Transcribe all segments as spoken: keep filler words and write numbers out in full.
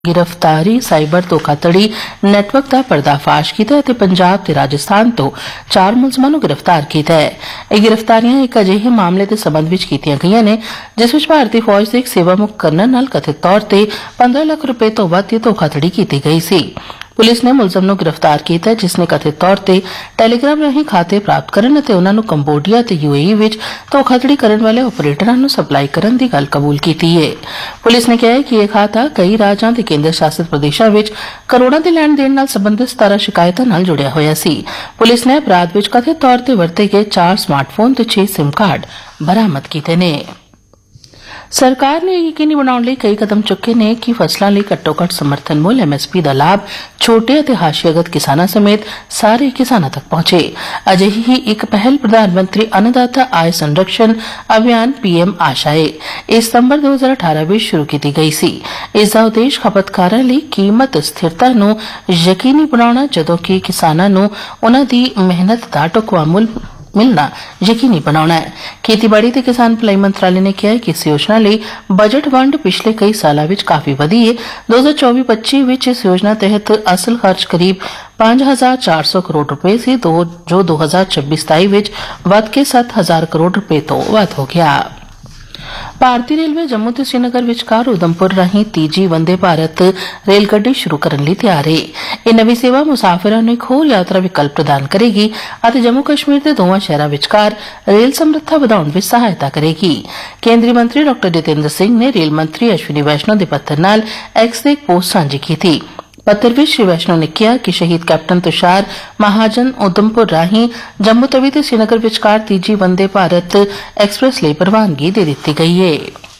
गिरफ्तारी साइबर धोखाधड़ी नैटवर्क का पर्दाफाश किया ते पंजाब ते राजस्थान तो चार मुलजमां नूं गिरफ्तार किया है। ਇਹ गिरफ्तारियां एक अजिहे मामले के संबंध विच कीतियां गईयां ने जिस विच भारतीय फौज के एक सेवामुक्त कर्नल नाल कथित तौर ते पंद्रह लाख रुपए तो वध दी धोखाधड़ी की गई सी। पुलिस ने मुलजम नूं गिरफ्तार किया जिसने कथित तौर ते टैलीग्राम राहीं खाते प्राप्त करन अते उन्हां नूं कंबोडिया ते यूएई विच धोखाधड़ी करन वाले ऑपरेटरां नूं सप्लाई करन दी गल कबूल कीती है। पुलिस ने कहा है कि यह खाता कई राज्यां ते केंद्र शासित प्रदेशां विच करोड़ां दे लैण देण नाल संबंधित सतारह शिकायतां नाल जुड़िया होया सी। पुलिस ने अपराध विच कथित तौर ते वरते गए चार स्मार्टफोन ते छे सिम कार्ड बरामद कीते ने। सरकार ने यकीनी बनाने ਲਈ कई कदम चुके ने कि फसलों ਲਈ घट्टो घट्ट समर्थन मुल एमएसपी का लाभ छोटे ਅਤੇ हाशियागत किसानों समेत सारे किसानों तक पहुंचे। अजिही ही एक पहल प्रधानमंत्री अन्नदाता आय संरक्षण अभियान पीएम आशा है। इस सितंबर दो हज़ार अठारह में शुरू की गई सी। इसका उद्देश्य खपतकारां ਲਈ कीमत स्थिरता ਨੂੰ यकीनी बनाना जदों कि किसानां ਨੂੰ उन्हां दी मेहनत ਦਾ ਢੁਕਵਾਂ ਮੁੱਲ मिलना यकीनी बनाना है। खेतीबाड़ी ते किसान भलाई मंत्रालय ने कहा है कि इस योजना ਲਈ बजट वंड पिछले कई सालों में काफी वधी है। दो हज़ार चौबीस पच्ची विच इस योजना तहत असल खर्च करीब पांच हजार चार सौ करोड़ रुपए से दो जो दो हज़ार छब्बीस सताई विच वध के सत्त हजार करोड़ रुपए तो वध हो गया। भारतीय रेलवे जम्मू ते श्रीनगर विचकार उधमपुर राहीं तीजी वंदे भारत रेलगड्डी शुरू करने ਲਈ ਤਿਆਰ ਹੈ। ਇਹ ਨਵੀਂ ਸੇਵਾ ਮੁਸਾਫਿਰਾਂ ਨੂੰ ਇੱਕ ਹੋਰ ਯਾਤਰਾ ਵਿਕਲਪ ਪ੍ਰਦਾਨ ਕਰੇਗੀ ਅਤੇ ਜੰਮੂ ਕਸ਼ਮੀਰ ਦੇ ਦੋਵਾਂ ਸ਼ਹਿਰਾਂ ਵਿਚਕਾਰ ਰੇਲ ਸਮਰੱਥਾ ਵਧਾਉਣ ਵਿੱਚ ਸਹਾਇਤਾ ਕਰੇਗੀ। ਕੇਂਦਰੀ ਮੰਤਰੀ ਡਾਕਟਰ ਜਿਤੇਂਦਰ ਸਿੰਘ ਨੇ ਰੇਲ ਮੰਤਰੀ ਅਸ਼विनी वैष्णो ਦੇ ਪੱਤਰ ਨਾਲ ਐਕਸ ਤੇ ਇੱਕ ਪੋਸਟ ਸਾਂਝੀ ਕੀਤੀ। पत्र में श्री वैष्णो ने कहा कि शहीद कैप्टन तुषार महाजन उधमपुर राही जम्मू तवी ते श्रीनगर विचकार तीजी वंदे भारत एक्सप्रेस ਲਈ ਪ੍ਰਵਾਨਗੀ ਦੇ ਦਿੱਤੀ गई है।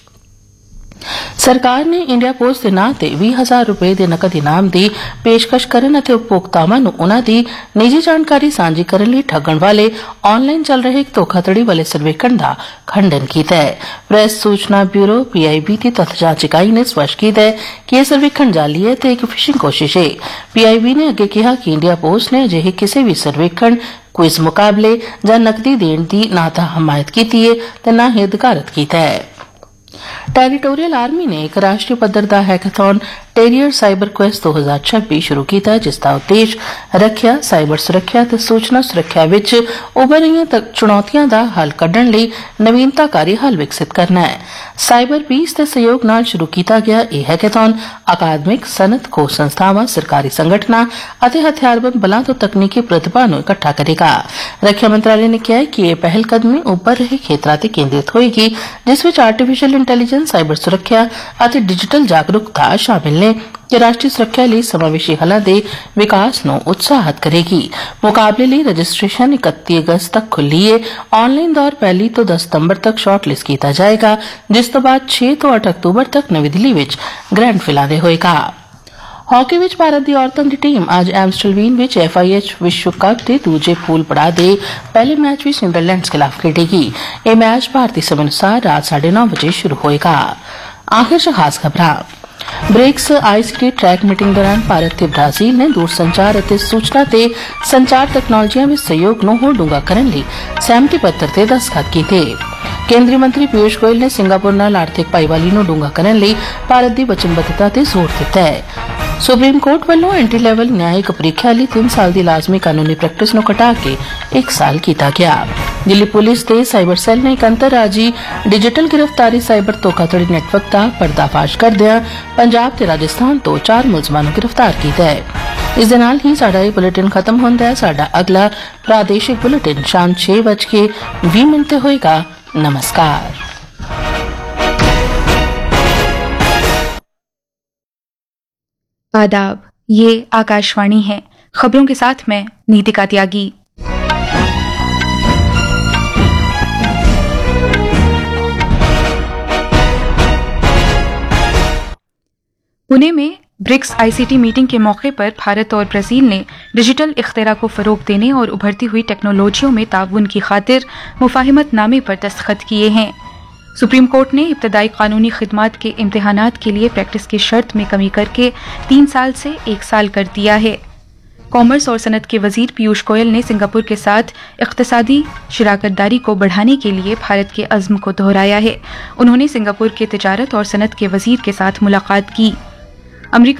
सरकार ने इंडिया पोस्ट के नां ते बीस हजार रुपए के नकद इनाम की पेशकश करन अते उपभोक्तावां नूं उन्हां दी निजी जानकारी सांझी करन लई ठगण वाले ऑनलाइन चल रहे एक धोखाधड़ी वाले सर्वेखण का खंडन किया है। प्रेस सूचना ब्यूरो पीआईबी की तथ्य जांच इकाई ने स्पष्ट किया है कि यह सर्वेखण जाली है ते एक फिशिंग कोशिश है। पीआईबी ने अगे कहा कि इंडिया पोस्ट ने अजिहे किसी भी सर्वेखण क्विज मुकाबले या नकदी देण की ना तां हमायत की है ते ना ही अधिकारत किया है। टेरिटोरियल आर्मी ने एक राष्ट्रीय पद्धर का हैकाथॉन टेरियर साइबर क्वेस्ट दो हज़ार छब्बीस शुरू किया जिसका उद्देश्य रखिया साइबर सुरक्षा ते सूचना सुरक्षा विच उभर रही चुनौतियों का हल कढ़ण लई नवीनताकारी हल विकसित करना है। साइबर पीस के सहयोग नाल शुरू किया गया यह हैकाथॉन अकादमिक सनत खोज संस्थावां सरकारी संगठनां अते हथियारबंद बलों तो तकनीकी प्रतिभा नूं इकट्ठा करेगा। रक्षा मंत्रालय ने कहा है कि यह पहलकदमी उभर रहे खेत्रां ते केंद्रित होएगी जिस विच आर्टिफिशियल इंटैलीजेंस साइबर सुरक्षा अते डिजिटल जागरूकता शामिल ने कि राष्ट्रीय सुरक्षा लिए समावेशी हलां दे विकास नूं उत्साहित करेगी। मुकाबले लिए रजिस्ट्रेशन इकतीस अगस्त तक खुली है। ऑनलाइन दौर पहली तो दस सितंबर तक शॉर्टलिस्ट किया जाएगा जिस तो बाद छह तो आठ अक्तूबर तक नवी दिल्ली विच ग्रैंड फिनाले होएगा। हॉकी विच भारत की औरतों की टीम अज एम्स्टलवीन विच एफआईएच विश्व कप के दूजे पूल पड़ाव के पहले मैच में नीदरलैंड्स खिलाफ खेडेगी। यह मैच भारतीय समय अनुसार रात साढ़े नौ बजे शुरू होएगा। आखिर से खास खबरां ब्रिक्स आईसीटी ट्रैक मीटिंग दौरान भारत ते ब्राजील ने दूरसंचार अते सूचना ते संचार तकनोलॉजियां में सहयोग नूं होर डूंगा करन लई सहमति पत्र ते दस्तखत कीते। केंद्रीय मंत्री पीयूष गोयल ने सिंगापुर नाल आर्थिक भाईवाली नूं डूंगा करन लई भारत दी वचनबद्धता ते जोर दित्ता है। सुप्रीम कोर्ट वालों एंट्री लैवल न्यायिक परीक्षा ਲਈ तीन साल की लाजमी कानूनी प्रैक्टिस नूं घटा के एक साल किया गया। दिल्ली पुलिस के साइबर सेल ने एक अंतरराजी डिजिटल गिरफ्तारी साइबर धोखाधड़ी नैटवर्क का पर्दाफाश करदिआं पंजाब ते राजस्थान तो चार मुलजमां नूं गिरफ्तार किया है। इस दे नाल ही साडा यह बुलेटिन खत्म होंदा है। साडा अगला प्रादेशिक बुलेटिन शाम छह बज के बीस मिनट होएगा। नमस्कार। आदाब, ये आकाशवाणी है। खबरों के साथ मैं नीतिका त्यागी। पुणे में ब्रिक्स आईसीटी मीटिंग के मौके पर भारत और ब्राजील ने डिजिटल इख्तिरा को फरोग देने और उभरती हुई टेक्नोलॉजियों में ताउन की खातिर मुफाहिमतनामे पर दस्तखत किए हैं। सुप्रीम कोर्ट ने इब्तदाई कानूनी खिदमात के इम्तिहानात के लिए प्रैक्टिस की शर्त में कमी करके तीन साल से एक साल कर दिया है। कॉमर्स और सनत के वजीर पीयूष गोयल ने सिंगापुर के साथ इक्तिसादी शराकतदारी को बढ़ाने के लिए भारत के अज़्म को दोहराया है। उन्होंने सिंगापुर के तिजारत और सनत के वजीर के साथ मुलाकात की। अमरीका